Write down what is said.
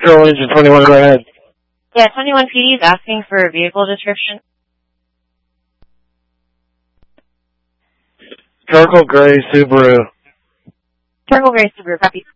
Control engine 21, go ahead. Yeah, 21 PD is asking for a vehicle description. Charcoal gray Subaru. Charcoal gray Subaru, copy.